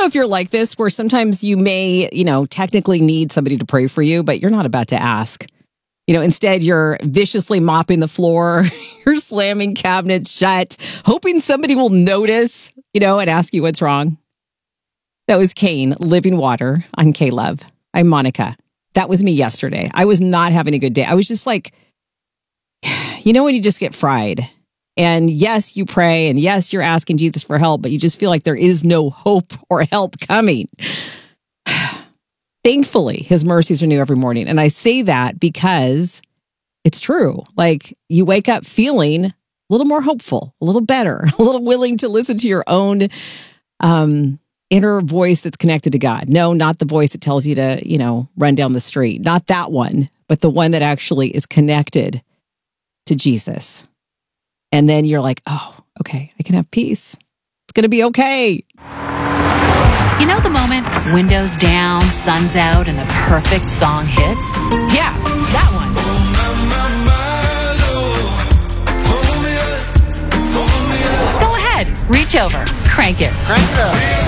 know if you're like this, where sometimes you may, technically need somebody to pray for you, but you're not about to ask. Instead, you're viciously mopping the floor, you're slamming cabinets shut, hoping somebody will notice, and ask you what's wrong. That was Kane, Living Water on K-Love. I'm Monica. That was me yesterday. I was not having a good day. I was just like, when you just get fried. And yes, you pray, and yes, you're asking Jesus for help, but you just feel like there is no hope or help coming. Thankfully, his mercies are new every morning. And I say that because it's true. Like, you wake up feeling a little more hopeful, a little better, a little willing to listen to your own inner voice that's connected to God. No, not the voice that tells you to, run down the street. Not that one, but the one that actually is connected to Jesus. And then you're like, oh, okay, I can have peace. It's going to be okay. You know the moment, windows down, sun's out, and the perfect song hits? Yeah, that one. Go ahead, reach over, crank it. Crank it up.